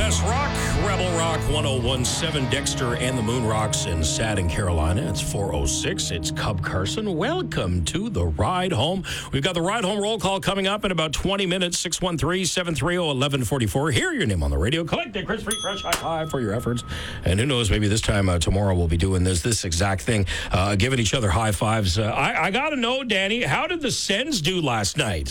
best rock, Rebel Rock 1017, Dexter and the Moon Rocks in Sad in Carolina. It's 4:06. It's Cub Carson. Welcome to the Ride Home. We've got the Ride Home roll call coming up in about 20 minutes. 613-730-1144. Hear your name on the radio. Collect a Chris Free Fresh High Five for your efforts. And who knows, maybe this time tomorrow we'll be doing this exact thing, giving each other high fives. I got to know, Danny, how did the Sens do last night?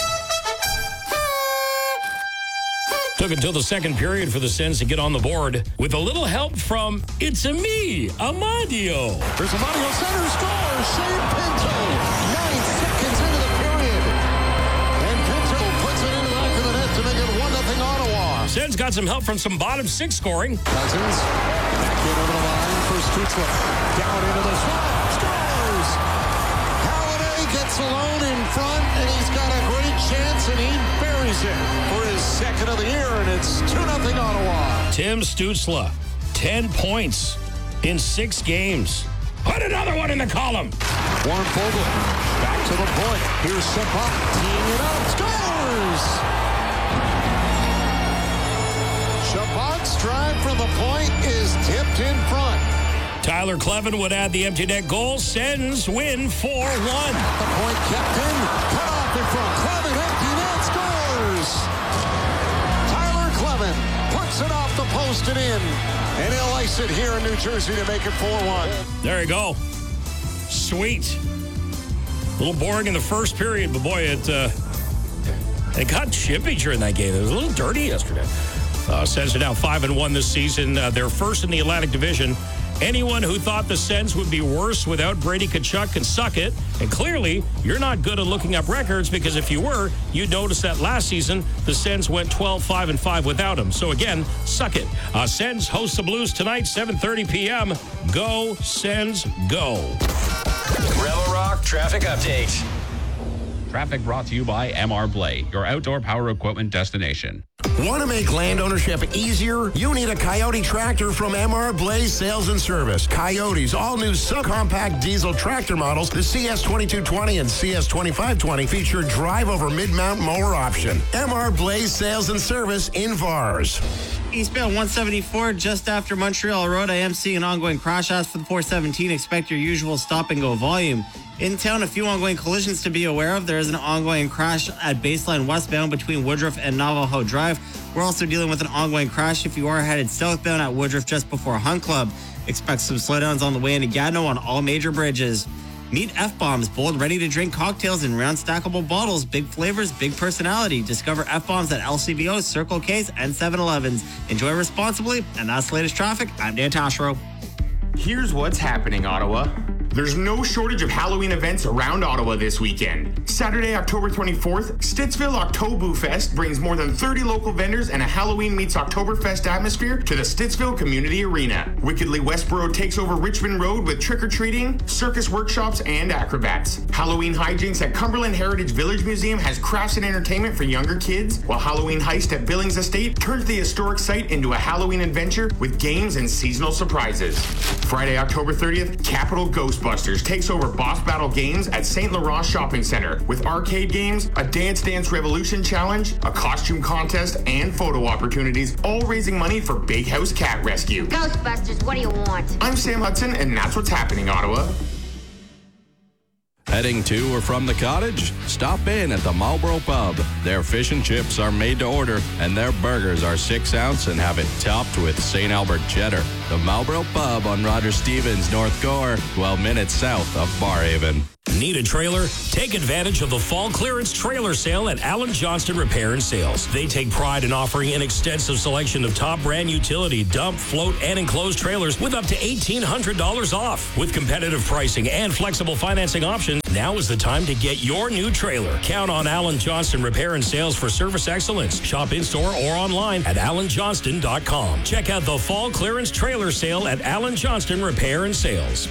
Took until the second period for the Sens to get on the board with a little help from It's-A-Me, Amadio. There's Amadio, center scores. Shane Pinto, 9 seconds into the period. And Pinto puts it in the back of the net to make it 1-0 Ottawa. Sens got some help from some bottom six scoring. Cousins, back in over the line for Stutzla. Down into the slot, scores! Halliday gets alone in front, and he's got a great chance, and he buries it for his second of the year, and it's 2-0 Ottawa. Tim Stutzla, 10 points in 6 games. Put another one in the column. Warren Fogle, back to the point. Here's Sabat, teeing it up, scores! Sabat's drive from the point is tipped in front. Tyler Clevin would add the empty net goal. Sens win 4-1. The point kept in, cut off in front. Clevin, empty net, scores! Tyler Clevin puts it off the post and in. And he'll ice it here in New Jersey to make it 4-1. There you go. Sweet. A little boring in the first period, but boy, it got chippy during that game. It was a little dirty yesterday. Sens are now 5-1 this season. They're first in the Atlantic Division. Anyone who thought the Sens would be worse without Brady Tkachuk can suck it. And clearly, you're not good at looking up records, because if you were, you'd notice that last season, the Sens went 12-5-5 without him. So again, suck it. Sens host the Blues tonight, 7:30 p.m. Go, Sens, go. Rebel Rock Traffic Update. Traffic brought to you by MR Blay, your outdoor power equipment destination. Want to make land ownership easier? You need a Coyote tractor from MR Blaze Sales and Service. Coyote's all-new subcompact diesel tractor models, the CS2220 and CS2520, feature drive-over mid-mount mower option. MR Blaze Sales and Service in Vars. Eastbound 174, just after Montreal Road. I am seeing an ongoing crash. As for the 417, expect your usual stop-and-go volume. In town, a few ongoing collisions to be aware of. There is an ongoing crash at Baseline westbound between Woodruff and Navajo Drive. We're also dealing with an ongoing crash if you are headed southbound at Woodruff just before Hunt Club. Expect some slowdowns on the way into Gatineau on all major bridges. Meet F-Bombs, bold, ready-to-drink cocktails in round stackable bottles. Big flavors, big personality. Discover F-Bombs at LCBO, Circle K's, and 7-Elevens. Enjoy responsibly, and that's the latest traffic. I'm Dan Tashro. Here's what's happening, Ottawa. There's no shortage of Halloween events around Ottawa this weekend. Saturday, October 24th, Stittsville Octobu-Fest brings more than 30 local vendors and a Halloween meets Oktoberfest atmosphere to the Stittsville Community Arena. Wickedly Westboro takes over Richmond Road with trick-or-treating, circus workshops, and acrobats. Halloween hijinks at Cumberland Heritage Village Museum has crafts and entertainment for younger kids, while Halloween Heist at Billings Estate turns the historic site into a Halloween adventure with games and seasonal surprises. Friday, October 30th, Capital Ghostbusters takes over Boss Battle Games at St. Laurent Shopping Center with arcade games, a Dance Dance Revolution challenge, a costume contest, and photo opportunities, all raising money for Big House Cat Rescue. Ghostbusters, what do you want? I'm Sam Hudson, and that's what's happening, Ottawa. Heading to or from the cottage? Stop in at the Marlboro Pub. Their fish and chips are made to order, and their burgers are 6 ounce and have it topped with St. Albert cheddar. The Marlboro Pub on Roger Stevens, North Gore, 12 minutes south of Barhaven. Need a trailer? Take advantage of the fall clearance trailer sale at Alan Johnston Repair and Sales. They take pride in offering an extensive selection of top brand utility, dump, float, and enclosed trailers with up to $1,800 off. With competitive pricing and flexible financing options, now is the time to get your new trailer. Count on Alan Johnston Repair and Sales for service excellence. Shop in-store or online at alanjohnston.com. Check out the fall clearance trailer sale at Alan Johnston Repair and Sales.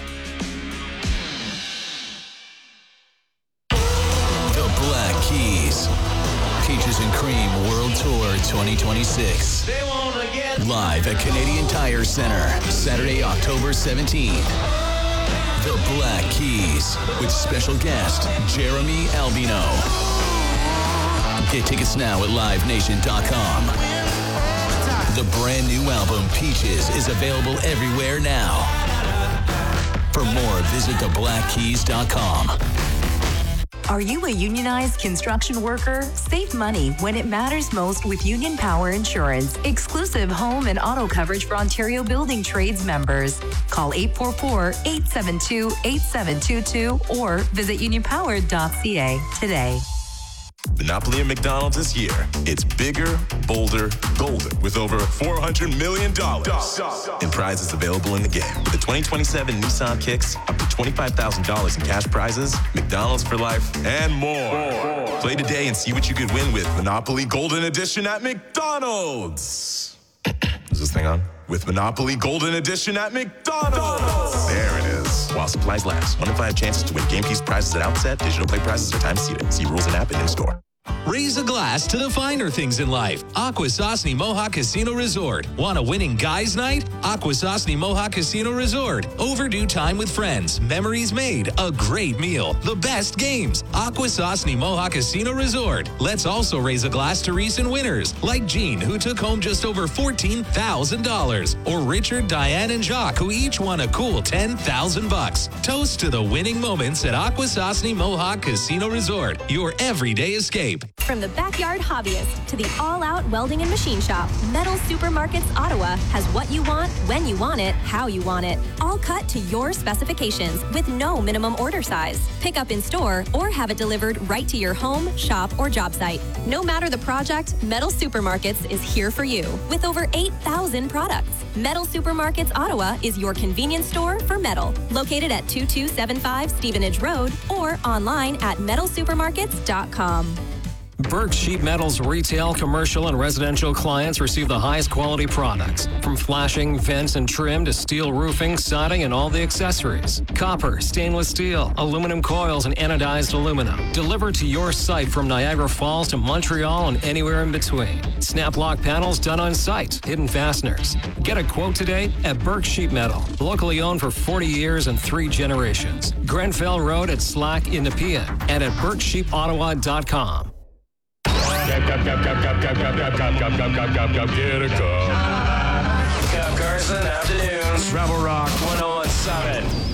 Black Keys. Peaches and Cream World Tour 2026. Live at Canadian Tire Center, Saturday, October 17th. The Black Keys with special guest Jeremy Albino. Get tickets now at livenation.com. The brand new album, Peaches, is available everywhere now. For more, visit theblackkeys.com. Are you a unionized construction worker? Save money when it matters most with Union Power Insurance. Exclusive home and auto coverage for Ontario Building Trades members. Call 844-872-8722 or visit unionpower.ca today. Monopoly at McDonald's this year. It's bigger, bolder, golden with over $400 million in prizes available in the game. With the 2027 Nissan Kicks, up to $25,000 in cash prizes, McDonald's for life, and more. Play today and see what you could win with Monopoly Golden Edition at McDonald's. Is this thing on? With Monopoly Golden Edition at McDonald's. There it is. While supplies last. 1 in 5 chances to win game piece prizes at outset. Digital play prizes are time seated. See rules and app and in-store. Raise a glass to the finer things in life. Akwesasne Mohawk Casino Resort. Want a winning guys' night? Akwesasne Mohawk Casino Resort. Overdue time with friends. Memories made. A great meal. The best games. Akwesasne Mohawk Casino Resort. Let's also raise a glass to recent winners, like Jean, who took home just over $14,000. Or Richard, Diane, and Jacques, who each won a cool $10,000. Toast to the winning moments at Akwesasne Mohawk Casino Resort. Your everyday escape. From the backyard hobbyist to the all-out welding and machine shop, Metal Supermarkets Ottawa has what you want, when you want it, how you want it. All cut to your specifications with no minimum order size. Pick up in store or have it delivered right to your home, shop, or job site. No matter the project, Metal Supermarkets is here for you with over 8,000 products. Metal Supermarkets Ottawa is your convenience store for metal. Located at 2275 Stevenage Road or online at metalsupermarkets.com. Burke Sheet Metal's retail, commercial, and residential clients receive the highest quality products. From flashing, vents, and trim to steel roofing, siding, and all the accessories. Copper, stainless steel, aluminum coils, and anodized aluminum. Delivered to your site from Niagara Falls to Montreal and anywhere in between. Snap lock panels done on site. Hidden fasteners. Get a quote today at Burke Sheet Metal. Locally owned for 40 years and 3 generations. Grenfell Road at Slack in Nepean and at BurkeSheetOttawa.com. Get a cup. Cup Carson afternoons. Rebel Rock 101.7.